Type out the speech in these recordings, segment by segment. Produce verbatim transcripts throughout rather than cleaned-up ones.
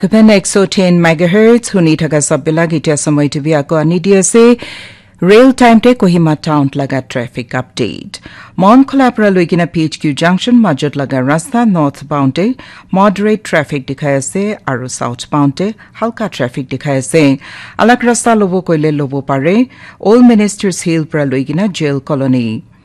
one hundred ten megahertz শুনি থকা সববিলাক এতিয়া সময়টো বি আকৌ আনি দি আছে ৰেল টাইমতে কোহিমা টাউন লগা ট্ৰাফিক আপডেট মনখলা পৰা লৈকিনা পিএইচকিউ জাংচন মাজত লগা ৰাস্তা নৰ্থ বাউণ্ডে মডাৰেট ট্ৰাফিক দেখাই আছে আৰু সাউথ বাউণ্ডে হালকা ট্ৰাফিক দেখাই আছে আলাক ৰাস্তা লব কইলে লব পাৰে অল মিনিষ্টাৰ্স হিল পৰা লৈকিনা জেল কলনী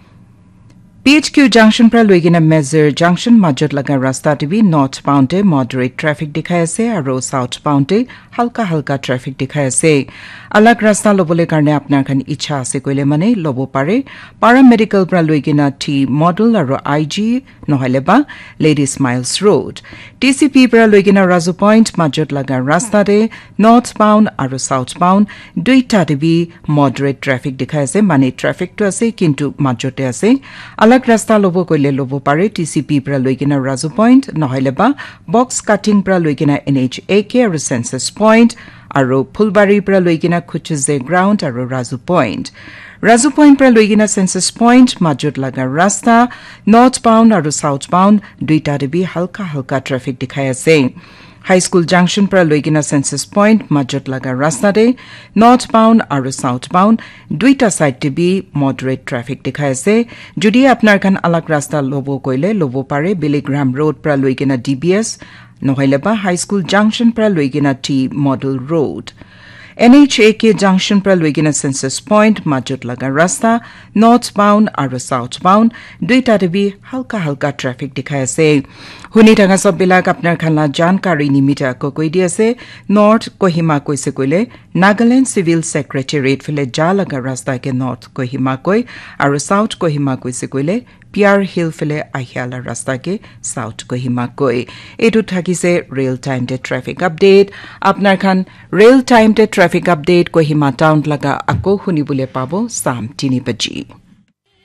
পিএইচকিউ জাংচন পৰা লৈকিনা মেজৰ জাংচন মাজত লগা ৰাস্তা টিভি নৰ্থ বাউণ্ডে মডাৰেট ট্ৰাফিক দেখাই আছে আৰু সাউথ বাউণ্ডে হালকা হালকা ট্ৰাফিক দেখাই আছে আলাক ৰাস্তা লবলে কাৰণে আপোনাৰ খান ইচ্ছা আছে কইলে মানে লব পাৰে পাৰামেডিকেল পৰা লৈকিনা টি মডেল আৰু আইজি নহলে বা লেডি স্মাইলস ৰোড টিসিপি পৰা লৈকিনা ৰাজু পইণ্ট মাজত লগা ৰাস্তাতে নৰ্থ বাউণ্ড আৰু সাউথ বাউণ্ড দুইটা টিভি মডাৰেট ট্ৰাফিক দেখাই আছে মানে ট্ৰাফিকটো আছে কিন্তু মাজতে আছে আলাক ৰাস্তা লব কইলে লব পাৰে টিসিপি পৰা লৈকিনা ৰাজু পইণ্ট নহলে বা বক্স কাটিং পৰা লৈকিনা এনএইচ একে আৰু সেন্সাস পইণ্ট আৰু ফুলবাৰী পৰা লৈকিনা খুচুজে গ্ৰাউণ্ড আৰু ৰাজু পইণ্ট ৰাজু পইণ্ট পৰা লৈকিনা সেন্সাস পইণ্ট মাজত লগা ৰাস্তা নৰ্থ বাউণ্ড আৰু সাউথ বাউণ্ড দুইটা দেবি হালকা হালকা ট্ৰাফিক দেখাই আছে হাই স্কুল জাংচন পৰা লৈকিনা সেন্সাস পইণ্ট মাজত লগা ৰাস্তাতে নৰ্থ বাউণ্ড আৰু সাউথ বাউণ্ড দুইটা সাইড দেবি মডাৰেট ট্ৰাফিক দেখাই আছে যদি আপোনাৰ খান আলাক ৰাস্তা লব কইলে লব পাৰে বিলিগ্ৰাম ৰোড পৰা লৈকিনা ডিবিএছ নহলে বা হাই স্কুল জাংচন পৰা লৈকিনা টি মডেল ৰোড এনএইচ একে জাংচন পৰা লৈকিনা সেন্সাস পইণ্ট মাজত লগা ৰাস্তা নৰ্থ বাউণ্ড আৰু সাউথ বাউণ্ড দুইটা দেবি হালকা হালকা ট্ৰাফিক দেখাই আছে শুনি থকা সববিলাক আপোনাৰ খানা জানকাৰী নিমিত্তে আকৌ কৈ দি আছে নৰ্থ কোহিমা কৈছে কইলে নাগালেণ্ড সিভিল সেক্ৰেটাৰিয়েট ফেলে যা লগা ৰাস্তাকে নৰ্থ কোহিমা কৈ আৰু সাউথ কোহিমা কৈছে কইলে পিয়াৰ হিল ফেলে আহিয়ালা ৰাস্তাকে সাউথ কোহিমা কৈ এটো থাকিছে ৰেল টাইমতে ট্ৰাফিক আপডেট আপোনাৰ খান ৰেল টাইমতে ট্ৰাফিক আপডেট কোহিমা টাউন লগা আকৌ শুনিবলৈ পাব সাম তিনি বজি